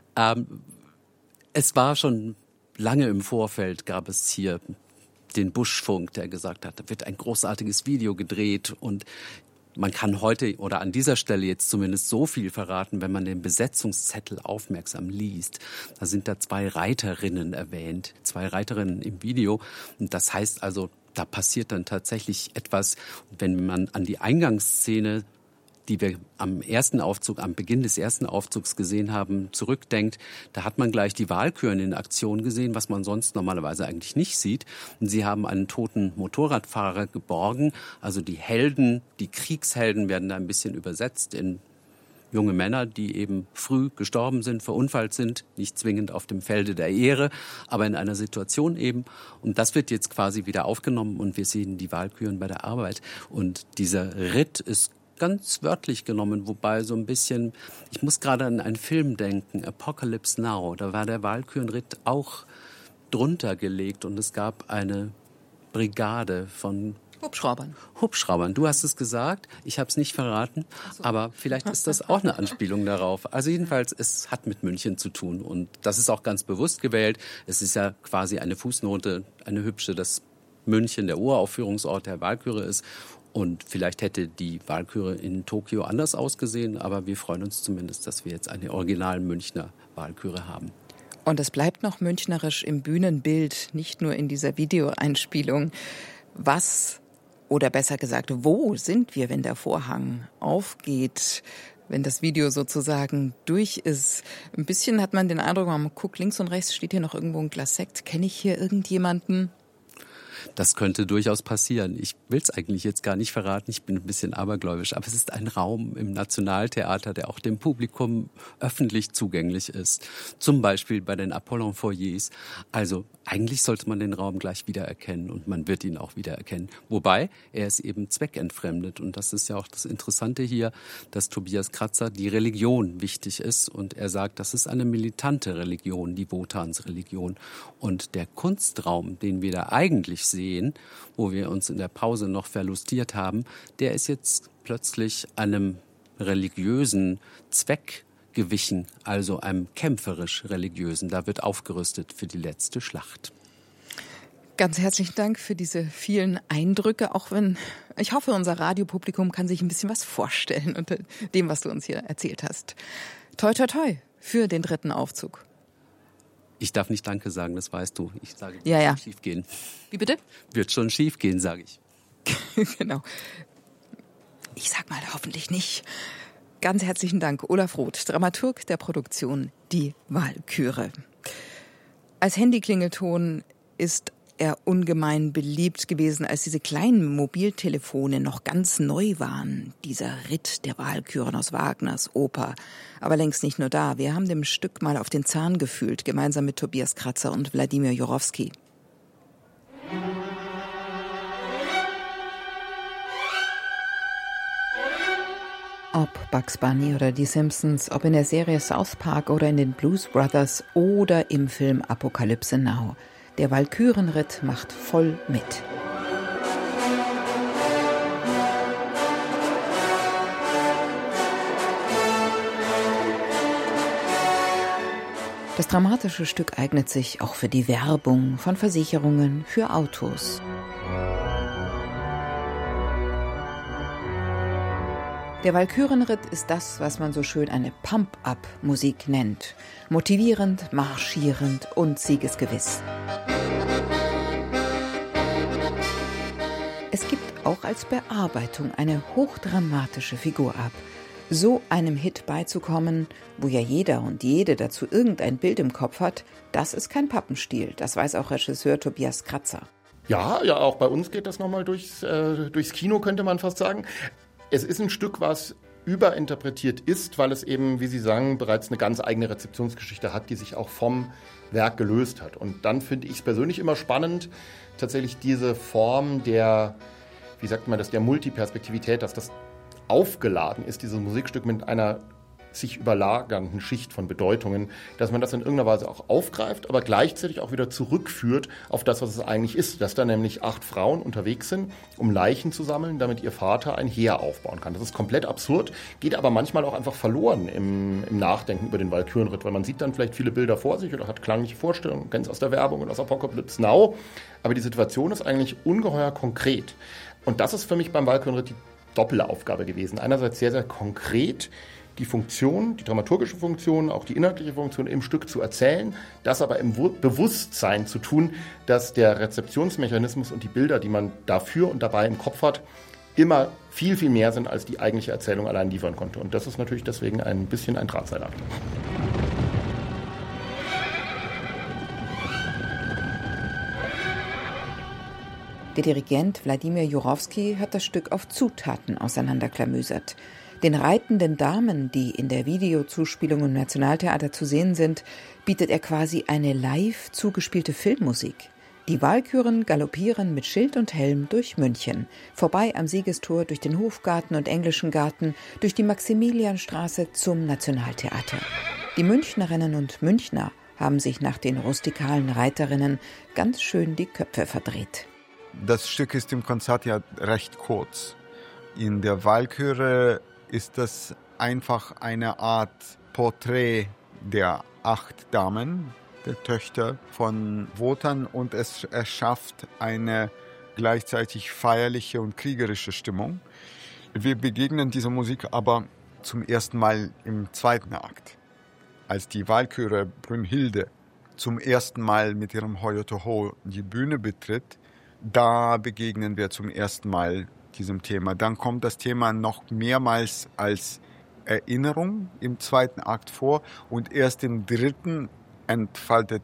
Es war schon lange im Vorfeld, gab es hier den Buschfunk, der gesagt hat, da wird ein großartiges Video gedreht und man kann heute oder an dieser Stelle jetzt zumindest so viel verraten, wenn man den Besetzungszettel aufmerksam liest. Da sind da 2 Reiterinnen erwähnt, 2 Reiterinnen im Video. Und das heißt also, da passiert dann tatsächlich etwas. Wenn man an die Eingangsszene, die wir am Beginn des ersten Aufzugs gesehen haben, zurückdenkt, da hat man gleich die Walküren in Aktion gesehen, was man sonst normalerweise eigentlich nicht sieht. Und sie haben einen toten Motorradfahrer geborgen. Also die Helden, die Kriegshelden werden da ein bisschen übersetzt in junge Männer, die eben früh gestorben sind, verunfallt sind, nicht zwingend auf dem Felde der Ehre, aber in einer Situation eben. Und das wird jetzt quasi wieder aufgenommen und wir sehen die Walküren bei der Arbeit. Und dieser Ritt ist ganz wörtlich genommen, wobei so ein bisschen, ich muss gerade an einen Film denken, Apocalypse Now, da war der Walkürenritt auch drunter gelegt und es gab eine Brigade von Hubschraubern. Du hast es gesagt, ich habe es nicht verraten, aber vielleicht ist das auch eine Anspielung darauf. Also jedenfalls, es hat mit München zu tun und das ist auch ganz bewusst gewählt. Es ist ja quasi eine Fußnote, eine hübsche, dass München der Uraufführungsort der Walküre ist. Und vielleicht hätte die Walküre in Tokio anders ausgesehen, aber wir freuen uns zumindest, dass wir jetzt eine original Münchner Walküre haben. Und es bleibt noch münchnerisch im Bühnenbild, nicht nur in dieser Videoeinspielung. Was, oder besser gesagt, wo sind wir, wenn der Vorhang aufgeht, wenn das Video sozusagen durch ist? Ein bisschen hat man den Eindruck, man guckt links und rechts, steht hier noch irgendwo ein Glas Sekt. Kenne ich hier irgendjemanden? Das könnte durchaus passieren. Ich will es eigentlich jetzt gar nicht verraten, ich bin ein bisschen abergläubisch, aber es ist ein Raum im Nationaltheater, der auch dem Publikum öffentlich zugänglich ist. Zum Beispiel bei den Apollon-Foyers. Also eigentlich sollte man den Raum gleich wiedererkennen und man wird ihn auch wiedererkennen. Wobei, er ist eben zweckentfremdet und das ist ja auch das Interessante hier, dass Tobias Kratzer die Religion wichtig ist und er sagt, das ist eine militante Religion, die Wotans Religion. Und der Kunstraum, den wir da eigentlich sehen, wo wir uns in der Pause noch verlustiert haben, der ist jetzt plötzlich einem religiösen Zweck gewichen, also einem kämpferisch-religiösen. Da wird aufgerüstet für die letzte Schlacht. Ganz herzlichen Dank für diese vielen Eindrücke, auch wenn ich hoffe, unser Radiopublikum kann sich ein bisschen was vorstellen unter dem, was du uns hier erzählt hast. Toi, toi, toi für den dritten Aufzug. Ich darf nicht Danke sagen, das weißt du. Ich sage, wird schon schief gehen. Wie bitte? Wird schon schief gehen, sage ich. Genau. Ich sag mal, hoffentlich nicht. Ganz herzlichen Dank, Olaf Roth, Dramaturg der Produktion Die Walküre. Als Handyklingelton ist er ungemein beliebt gewesen, als diese kleinen Mobiltelefone noch ganz neu waren. Dieser Ritt der Walküren aus Wagners Oper. Aber längst nicht nur da. Wir haben dem Stück mal auf den Zahn gefühlt, gemeinsam mit Tobias Kratzer und Wladimir Jurowski. Ob Bugs Bunny oder die Simpsons, ob in der Serie South Park oder in den Blues Brothers oder im Film Apocalypse Now. Der Walkürenritt macht voll mit. Das dramatische Stück eignet sich auch für die Werbung von Versicherungen für Autos. Der Walkürenritt ist das, was man so schön eine Pump-Up-Musik nennt. Motivierend, marschierend und siegesgewiss. Es gibt auch als Bearbeitung eine hochdramatische Figur ab. So einem Hit beizukommen, wo ja jeder und jede dazu irgendein Bild im Kopf hat, das ist kein Pappenstiel. Das weiß auch Regisseur Tobias Kratzer. Ja, auch bei uns geht das nochmal durchs Kino, könnte man fast sagen. Es ist ein Stück, was überinterpretiert ist, weil es eben, wie Sie sagen, bereits eine ganz eigene Rezeptionsgeschichte hat, die sich auch vom Werk gelöst hat. Und dann finde ich es persönlich immer spannend, tatsächlich diese Form der, wie sagt man das, der Multiperspektivität, dass das aufgeladen ist, dieses Musikstück mit einer sich überlagernden Schicht von Bedeutungen, dass man das in irgendeiner Weise auch aufgreift, aber gleichzeitig auch wieder zurückführt auf das, was es eigentlich ist, dass da nämlich 8 Frauen unterwegs sind, um Leichen zu sammeln, damit ihr Vater ein Heer aufbauen kann. Das ist komplett absurd, geht aber manchmal auch einfach verloren im Nachdenken über den Walkürenritt, weil man sieht dann vielleicht viele Bilder vor sich oder hat klangliche Vorstellungen, kennt es aus der Werbung und aus Apocalypse Now, aber die Situation ist eigentlich ungeheuer konkret. Und das ist für mich beim Walkürenritt die Doppelaufgabe gewesen. Einerseits sehr, sehr konkret die Funktion, die dramaturgische Funktion, auch die inhaltliche Funktion im Stück zu erzählen, das aber im Bewusstsein zu tun, dass der Rezeptionsmechanismus und die Bilder, die man dafür und dabei im Kopf hat, immer viel, viel mehr sind, als die eigentliche Erzählung allein liefern konnte. Und das ist natürlich deswegen ein bisschen ein Drahtseilakt. Der Dirigent Wladimir Jurowski hat das Stück auf Zutaten auseinanderklamüsert. Den reitenden Damen, die in der Videozuspielung im Nationaltheater zu sehen sind, bietet er quasi eine live zugespielte Filmmusik. Die Walküren galoppieren mit Schild und Helm durch München, vorbei am Siegestor, durch den Hofgarten und Englischen Garten, durch die Maximilianstraße zum Nationaltheater. Die Münchnerinnen und Münchner haben sich nach den rustikalen Reiterinnen ganz schön die Köpfe verdreht. Das Stück ist im Konzert ja recht kurz. In der Walküre ist das einfach eine Art Porträt der 8 Damen, der Töchter von Wotan, und es erschafft eine gleichzeitig feierliche und kriegerische Stimmung. Wir begegnen dieser Musik aber zum ersten Mal im 2. Akt, als die Walküre Brünnhilde zum ersten Mal mit ihrem Hoyotoho die Bühne betritt. Da begegnen wir zum ersten Mal diesem Thema. Dann kommt das Thema noch mehrmals als Erinnerung im 2. Akt vor und erst im 3. entfaltet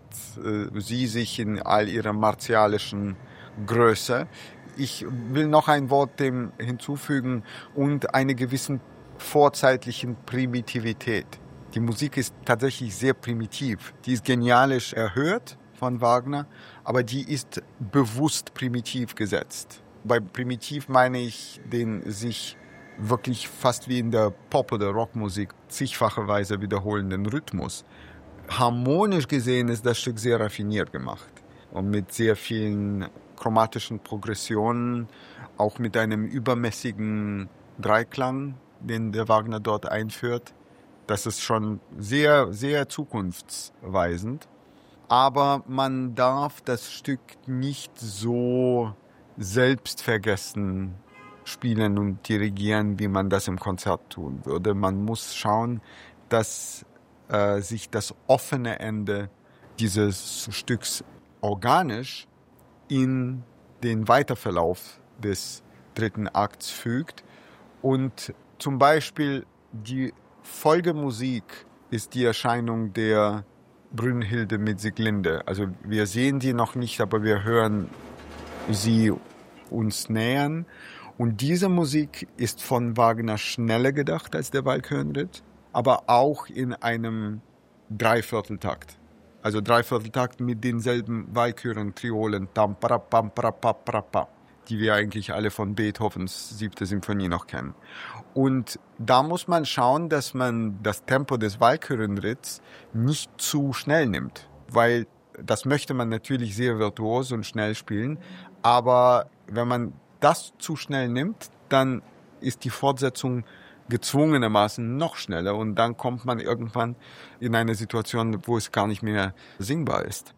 sie sich in all ihrer martialischen Größe. Ich will noch ein Wort dem hinzufügen und eine gewissen vorzeitlichen Primitivität. Die Musik ist tatsächlich sehr primitiv. Die ist genialisch erhört von Wagner, aber die ist bewusst primitiv gesetzt. Bei primitiv meine ich den sich wirklich fast wie in der Pop- oder Rockmusik zigfache Weise wiederholenden Rhythmus. Harmonisch gesehen ist das Stück sehr raffiniert gemacht und mit sehr vielen chromatischen Progressionen, auch mit einem übermäßigen Dreiklang, den der Wagner dort einführt. Das ist schon sehr, sehr zukunftsweisend. Aber man darf das Stück nicht so selbstvergessen spielen und dirigieren, wie man das im Konzert tun würde. Man muss schauen, dass sich das offene Ende dieses Stücks organisch in den Weiterverlauf des 3. Akts fügt. Und zum Beispiel die Folgemusik ist die Erscheinung der Brünnhilde mit Sieglinde. Also wir sehen die noch nicht, aber wir hören sie uns nähern. Und diese Musik ist von Wagner schneller gedacht als der Walkürenritt, aber auch in einem Dreivierteltakt. Also Dreivierteltakt mit denselben Walküren-Triolen. die wir eigentlich alle von Beethovens 7. Symphonie noch kennen. Und da muss man schauen, dass man das Tempo des Walkürenritts nicht zu schnell nimmt, weil das möchte man natürlich sehr virtuos und schnell spielen, aber wenn man das zu schnell nimmt, dann ist die Fortsetzung gezwungenermaßen noch schneller und dann kommt man irgendwann in eine Situation, wo es gar nicht mehr singbar ist.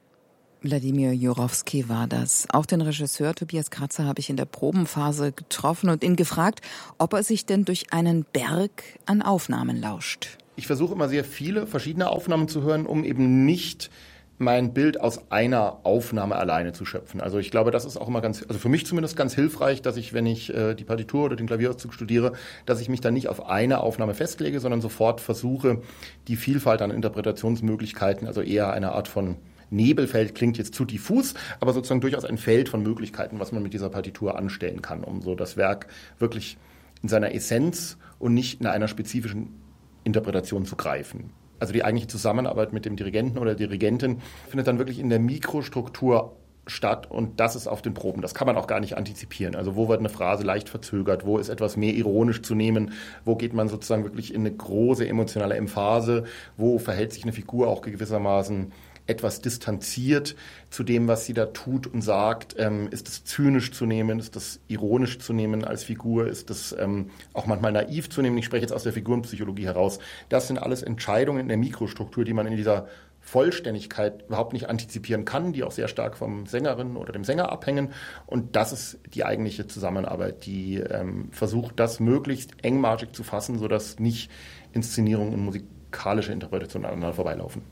Wladimir Jurowski war das. Auch den Regisseur Tobias Kratzer habe ich in der Probenphase getroffen und ihn gefragt, ob er sich denn durch einen Berg an Aufnahmen lauscht. Ich versuche immer sehr viele verschiedene Aufnahmen zu hören, um eben nicht mein Bild aus einer Aufnahme alleine zu schöpfen. Also ich glaube, das ist auch immer also für mich zumindest ganz hilfreich, dass ich, wenn ich die Partitur oder den Klavierauszug studiere, dass ich mich dann nicht auf eine Aufnahme festlege, sondern sofort versuche, die Vielfalt an Interpretationsmöglichkeiten, also eher eine Art von Nebelfeld, klingt jetzt zu diffus, aber sozusagen durchaus ein Feld von Möglichkeiten, was man mit dieser Partitur anstellen kann, um so das Werk wirklich in seiner Essenz und nicht in einer spezifischen Interpretation zu greifen. Also die eigentliche Zusammenarbeit mit dem Dirigenten oder Dirigentin findet dann wirklich in der Mikrostruktur statt und das ist auf den Proben. Das kann man auch gar nicht antizipieren. Also wo wird eine Phrase leicht verzögert, wo ist etwas mehr ironisch zu nehmen, wo geht man sozusagen wirklich in eine große emotionale Emphase, wo verhält sich eine Figur auch gewissermaßen etwas distanziert zu dem, was sie da tut und sagt. Ist es zynisch zu nehmen? Ist das ironisch zu nehmen als Figur? Ist das auch manchmal naiv zu nehmen? Ich spreche jetzt aus der Figurenpsychologie heraus. Das sind alles Entscheidungen in der Mikrostruktur, die man in dieser Vollständigkeit überhaupt nicht antizipieren kann, die auch sehr stark vom Sängerin oder dem Sänger abhängen. Und das ist die eigentliche Zusammenarbeit, die versucht, das möglichst engmaschig zu fassen, sodass nicht Inszenierung und musikalische Interpretation aneinander vorbeilaufen.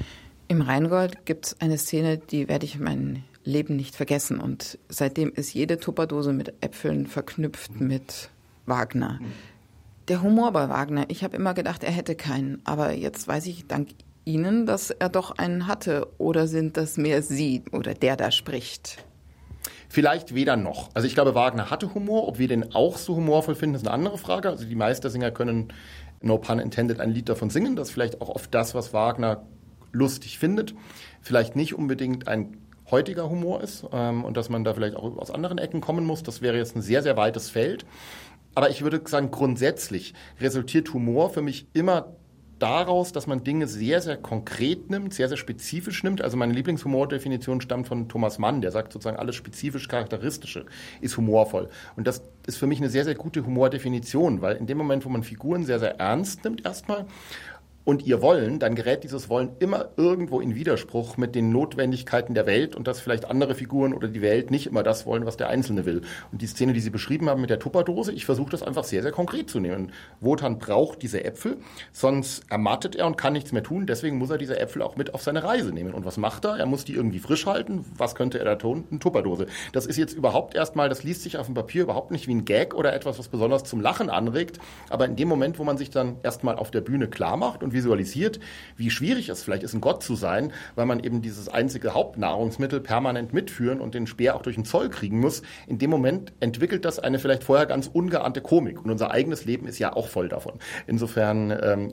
Im Rheingold gibt es eine Szene, die werde ich mein Leben nicht vergessen. Und seitdem ist jede Tupperdose mit Äpfeln verknüpft mit Wagner. Der Humor bei Wagner, ich habe immer gedacht, er hätte keinen. Aber jetzt weiß ich dank Ihnen, dass er doch einen hatte. Oder sind das mehr Sie oder der da spricht? Vielleicht weder noch. Also ich glaube, Wagner hatte Humor. Ob wir den auch so humorvoll finden, ist eine andere Frage. Also die Meistersinger können, no pun intended, ein Lied davon singen. Das ist vielleicht auch oft das, was Wagner lustig findet, vielleicht nicht unbedingt ein heutiger Humor ist und dass man da vielleicht auch aus anderen Ecken kommen muss. Das wäre jetzt ein sehr, sehr weites Feld. Aber ich würde sagen, grundsätzlich resultiert Humor für mich immer daraus, dass man Dinge sehr, sehr konkret nimmt, sehr, sehr spezifisch nimmt. Also meine Lieblingshumordefinition stammt von Thomas Mann, der sagt sozusagen, alles spezifisch Charakteristische ist humorvoll. Und das ist für mich eine sehr, sehr gute Humordefinition, weil in dem Moment, wo man Figuren sehr, sehr ernst nimmt erstmal, und ihr Wollen, dann gerät dieses Wollen immer irgendwo in Widerspruch mit den Notwendigkeiten der Welt und dass vielleicht andere Figuren oder die Welt nicht immer das wollen, was der Einzelne will. Und die Szene, die Sie beschrieben haben mit der Tupperdose, ich versuche das einfach sehr, sehr konkret zu nehmen. Wotan braucht diese Äpfel, sonst ermattet er und kann nichts mehr tun, deswegen muss er diese Äpfel auch mit auf seine Reise nehmen. Und was macht er? Er muss die irgendwie frisch halten. Was könnte er da tun? Eine Tupperdose. Das ist jetzt überhaupt erstmal, das liest sich auf dem Papier überhaupt nicht wie ein Gag oder etwas, was besonders zum Lachen anregt, aber in dem Moment, wo man sich dann erstmal auf der Bühne klar macht und visualisiert, wie schwierig es vielleicht ist, ein Gott zu sein, weil man eben dieses einzige Hauptnahrungsmittel permanent mitführen und den Speer auch durch den Zoll kriegen muss. In dem Moment entwickelt das eine vielleicht vorher ganz ungeahnte Komik. Und unser eigenes Leben ist ja auch voll davon. Insofern,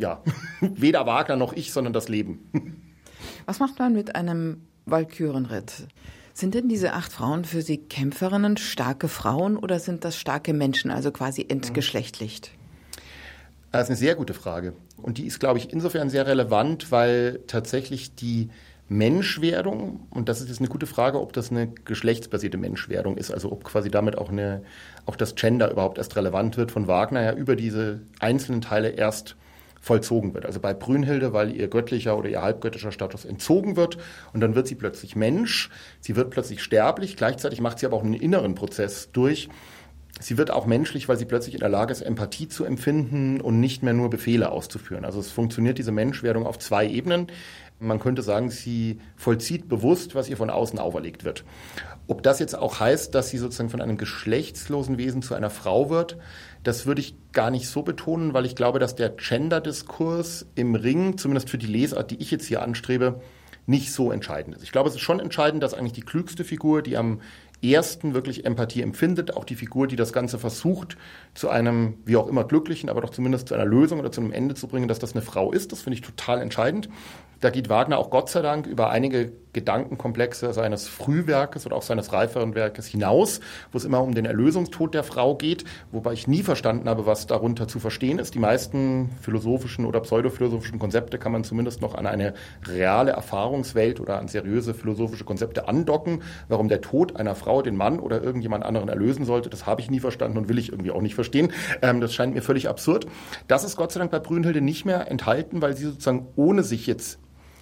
weder Wagner noch ich, sondern das Leben. Was macht man mit einem Walkürenritt? Sind denn diese 8 Frauen für Sie Kämpferinnen, starke Frauen oder sind das starke Menschen, also quasi entgeschlechtlicht? Das ist eine sehr gute Frage. Und die ist, glaube ich, insofern sehr relevant, weil tatsächlich die Menschwerdung, und das ist jetzt eine gute Frage, ob das eine geschlechtsbasierte Menschwerdung ist, also ob quasi damit auch das Gender überhaupt erst relevant wird, von Wagner ja über diese einzelnen Teile erst vollzogen wird. Also bei Brünnhilde, weil ihr göttlicher oder ihr halbgöttischer Status entzogen wird und dann wird sie plötzlich Mensch, sie wird plötzlich sterblich, gleichzeitig macht sie aber auch einen inneren Prozess durch. Sie wird auch menschlich, weil sie plötzlich in der Lage ist, Empathie zu empfinden und nicht mehr nur Befehle auszuführen. Also es funktioniert diese Menschwerdung auf 2 Ebenen. Man könnte sagen, sie vollzieht bewusst, was ihr von außen auferlegt wird. Ob das jetzt auch heißt, dass sie sozusagen von einem geschlechtslosen Wesen zu einer Frau wird, das würde ich gar nicht so betonen, weil ich glaube, dass der Gender-Diskurs im Ring, zumindest für die Lesart, die ich jetzt hier anstrebe, nicht so entscheidend ist. Ich glaube, es ist schon entscheidend, dass eigentlich die klügste Figur, die am ersten wirklich Empathie empfindet, auch die Figur, die das Ganze versucht, zu einem, wie auch immer, glücklichen, aber doch zumindest zu einer Lösung oder zu einem Ende zu bringen, dass das eine Frau ist. Das finde ich total entscheidend. Da geht Wagner auch Gott sei Dank über einige Gedankenkomplexe seines Frühwerkes oder auch seines reiferen Werkes hinaus, wo es immer um den Erlösungstod der Frau geht, wobei ich nie verstanden habe, was darunter zu verstehen ist. Die meisten philosophischen oder pseudophilosophischen Konzepte kann man zumindest noch an eine reale Erfahrungswelt oder an seriöse philosophische Konzepte andocken. Warum der Tod einer Frau den Mann oder irgendjemand anderen erlösen sollte, das habe ich nie verstanden und will ich irgendwie auch nicht verstehen. Das scheint mir völlig absurd. Das ist Gott sei Dank bei Brünnhilde nicht mehr enthalten, weil sie sozusagen ohne sich jetzt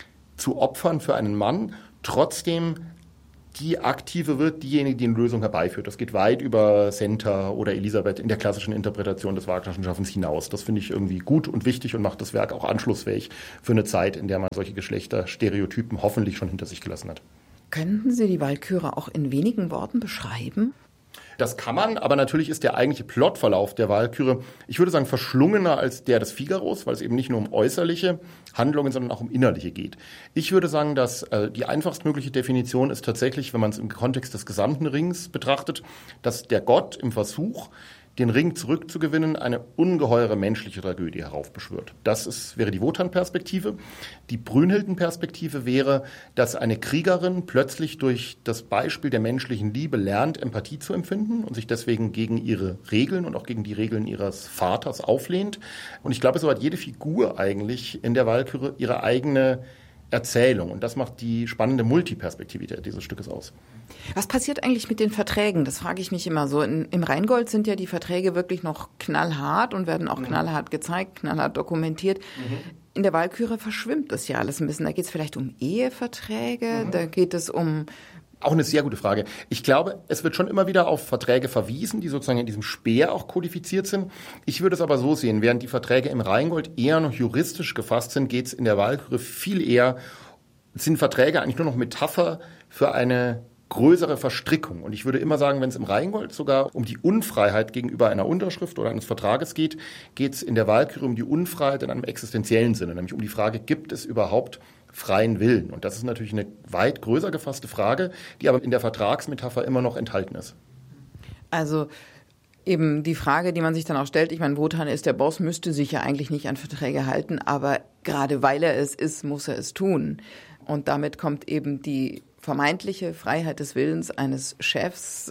zu opfern für einen Mann, trotzdem die Aktive wird, diejenige, die eine Lösung herbeiführt. Das geht weit über Senta oder Elisabeth in der klassischen Interpretation des Wagnerschen Schaffens hinaus. Das finde ich irgendwie gut und wichtig und macht das Werk auch anschlussfähig für eine Zeit, in der man solche Geschlechterstereotypen hoffentlich schon hinter sich gelassen hat. Könnten Sie die Walküre auch in wenigen Worten beschreiben? Das kann man, aber natürlich ist der eigentliche Plotverlauf der Walküre, ich würde sagen, verschlungener als der des Figaros, weil es eben nicht nur um äußerliche Handlungen, sondern auch um innerliche geht. Ich würde sagen, dass die einfachstmögliche Definition ist tatsächlich, wenn man es im Kontext des gesamten Rings betrachtet, dass der Gott im Versuch, den Ring zurückzugewinnen, eine ungeheure menschliche Tragödie heraufbeschwört. Das wäre die Wotan-Perspektive. Die Brünnhilden-Perspektive wäre, dass eine Kriegerin plötzlich durch das Beispiel der menschlichen Liebe lernt, Empathie zu empfinden und sich deswegen gegen ihre Regeln und auch gegen die Regeln ihres Vaters auflehnt. Und ich glaube, so hat jede Figur eigentlich in der Walküre ihre eigene Erzählung. Und das macht die spannende Multiperspektivität dieses Stückes aus. Was passiert eigentlich mit den Verträgen? Das frage ich mich immer so. Im Rheingold sind ja die Verträge wirklich noch knallhart und werden auch knallhart gezeigt, knallhart dokumentiert. In der Walküre verschwimmt das ja alles ein bisschen. Da geht es vielleicht um Eheverträge, da geht es um... Auch eine sehr gute Frage. Ich glaube, es wird schon immer wieder auf Verträge verwiesen, die sozusagen in diesem Speer auch kodifiziert sind. Ich würde es aber so sehen, während die Verträge im Rheingold eher noch juristisch gefasst sind, geht es in der Walküre viel eher, sind Verträge eigentlich nur noch Metapher für eine größere Verstrickung. Und ich würde immer sagen, wenn es im Rheingold sogar um die Unfreiheit gegenüber einer Unterschrift oder eines Vertrages geht, geht es in der Walküre um die Unfreiheit in einem existenziellen Sinne, nämlich um die Frage, gibt es überhaupt freien Willen? Und das ist natürlich eine weit größer gefasste Frage, die aber in der Vertragsmetapher immer noch enthalten ist. Also eben die Frage, die man sich dann auch stellt, ich meine, Wotan ist der Boss, müsste sich ja eigentlich nicht an Verträge halten, aber gerade weil er es ist, muss er es tun. Und damit kommt eben die vermeintliche Freiheit des Willens eines Chefs,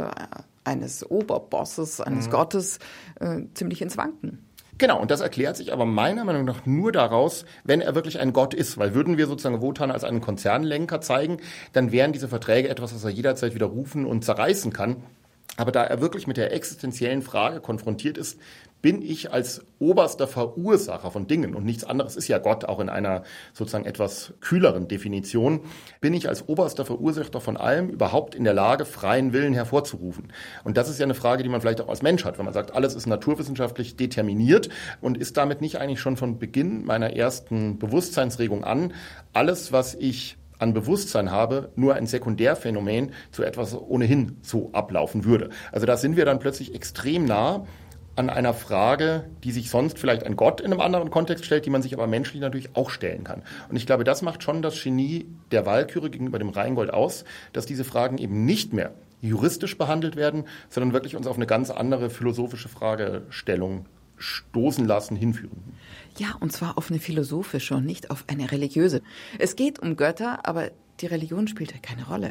eines Oberbosses, eines Gottes ziemlich ins Wanken. Genau, und das erklärt sich aber meiner Meinung nach nur daraus, wenn er wirklich ein Gott ist. Weil würden wir sozusagen Wotan als einen Konzernlenker zeigen, dann wären diese Verträge etwas, was er jederzeit widerrufen und zerreißen kann. Aber da er wirklich mit der existenziellen Frage konfrontiert ist, bin ich als oberster Verursacher von Dingen, und nichts anderes ist ja Gott, auch in einer sozusagen etwas kühleren Definition, bin ich als oberster Verursacher von allem überhaupt in der Lage, freien Willen hervorzurufen. Und das ist ja eine Frage, die man vielleicht auch als Mensch hat, wenn man sagt, alles ist naturwissenschaftlich determiniert, und ist damit nicht eigentlich schon von Beginn meiner ersten Bewusstseinsregung an, alles, was ich an Bewusstsein habe, nur ein Sekundärphänomen zu etwas ohnehin so ablaufen würde. Also da sind wir dann plötzlich extrem nah an einer Frage, die sich sonst vielleicht ein Gott in einem anderen Kontext stellt, die man sich aber menschlich natürlich auch stellen kann. Und ich glaube, das macht schon das Genie der Walküre gegenüber dem Rheingold aus, dass diese Fragen eben nicht mehr juristisch behandelt werden, sondern wirklich uns auf eine ganz andere philosophische Fragestellung stoßen lassen, hinführen. Ja, und zwar auf eine philosophische und nicht auf eine religiöse. Es geht um Götter, aber die Religion spielt ja keine Rolle.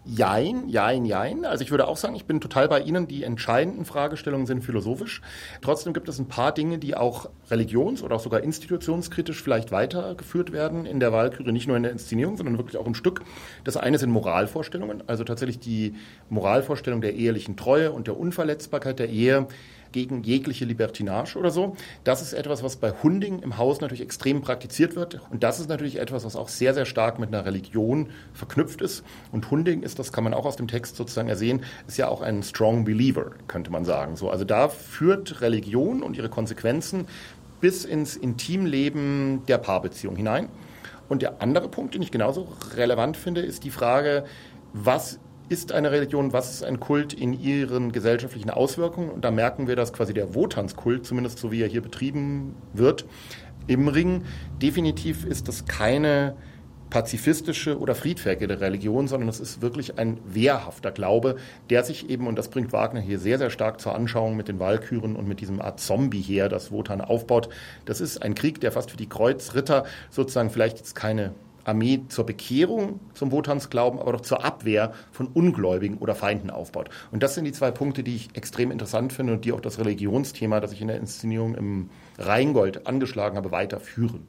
Jein. Also ich würde auch sagen, ich bin total bei Ihnen. Die entscheidenden Fragestellungen sind philosophisch. Trotzdem gibt es ein paar Dinge, die auch religions- oder auch sogar institutionskritisch vielleicht weitergeführt werden in der Walküre, nicht nur in der Inszenierung, sondern wirklich auch im Stück. Das eine sind Moralvorstellungen, also tatsächlich die Moralvorstellung der ehelichen Treue und der Unverletzbarkeit der Ehe gegen jegliche Libertinage oder so. Das ist etwas, was bei Hunding im Haus natürlich extrem praktiziert wird. Und das ist natürlich etwas, was auch sehr, sehr stark mit einer Religion verknüpft ist. Und Hunding ist, das kann man auch aus dem Text sozusagen ersehen, ist ja auch ein strong believer, könnte man sagen. So, also da führt Religion und ihre Konsequenzen bis ins Intimleben der Paarbeziehung hinein. Und der andere Punkt, den ich genauso relevant finde, ist die Frage, was ist eine Religion, was ist ein Kult in ihren gesellschaftlichen Auswirkungen? Und da merken wir, dass quasi der Wotanskult, zumindest so wie er hier betrieben wird, im Ring, definitiv ist das keine pazifistische oder friedfertige Religion, sondern es ist wirklich ein wehrhafter Glaube, der sich eben, und das bringt Wagner hier sehr, sehr stark zur Anschauung mit den Walküren und mit diesem Art Zombie-Heer, das Wotan aufbaut. Das ist ein Krieg, der fast für die Kreuzritter sozusagen vielleicht jetzt keine Armee zur Bekehrung zum Wotans Glauben, aber doch zur Abwehr von Ungläubigen oder Feinden aufbaut. Und das sind die 2 Punkte, die ich extrem interessant finde und die auch das Religionsthema, das ich in der Inszenierung im Rheingold angeschlagen habe, weiterführen.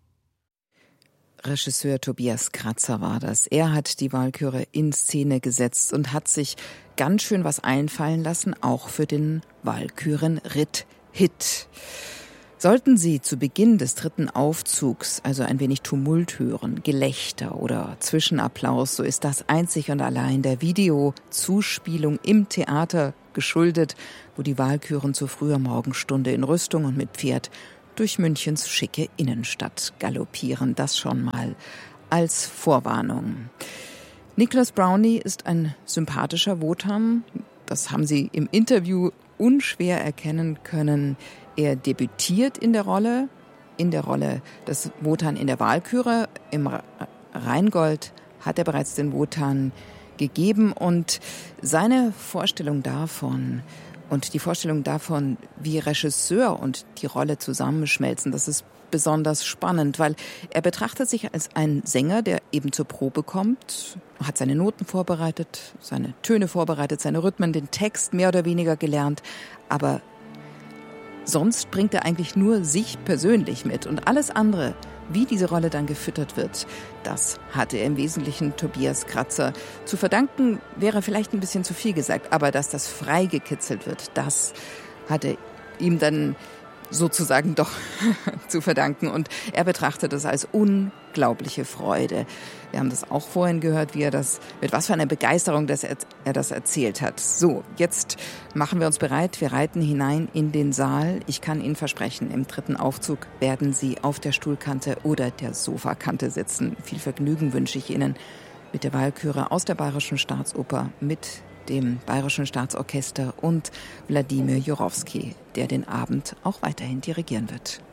Regisseur Tobias Kratzer war das. Er hat die Walküre in Szene gesetzt und hat sich ganz schön was einfallen lassen, auch für den Walküren-Ritt-Hit. Sollten Sie zu Beginn des 3. Aufzugs also ein wenig Tumult hören, Gelächter oder Zwischenapplaus, so ist das einzig und allein der Videozuspielung im Theater geschuldet, wo die Walküren zur früher Morgenstunde in Rüstung und mit Pferd durch Münchens schicke Innenstadt galoppieren. Das schon mal als Vorwarnung. Nicholas Brownlee ist ein sympathischer Wotan. Das haben Sie im Interview unschwer erkennen können. Er debütiert in der Rolle des Wotan in der Walküre. Im Rheingold hat er bereits den Wotan gegeben und seine Vorstellung davon und die Vorstellung davon, wie Regisseur und die Rolle zusammenschmelzen, das ist besonders spannend, weil er betrachtet sich als ein Sänger, der eben zur Probe kommt, hat seine Noten vorbereitet, seine Töne vorbereitet, seine Rhythmen, den Text mehr oder weniger gelernt, aber sonst bringt er eigentlich nur sich persönlich mit und alles andere, wie diese Rolle dann gefüttert wird, das hatte er im Wesentlichen Tobias Kratzer. Zu verdanken wäre vielleicht ein bisschen zu viel gesagt, aber dass das frei gekitzelt wird, das hatte ihm dann sozusagen doch zu verdanken und er betrachtet es als unglaubliche Freude. Wir haben das auch vorhin gehört, mit was für einer Begeisterung er das erzählt hat. So, jetzt machen wir uns bereit, wir reiten hinein in den Saal. Ich kann Ihnen versprechen, im 3. Aufzug werden Sie auf der Stuhlkante oder der Sofakante sitzen. Viel Vergnügen wünsche ich Ihnen mit der Walküre aus der Bayerischen Staatsoper, mit dem Bayerischen Staatsorchester und Wladimir Jurowski, der den Abend auch weiterhin dirigieren wird.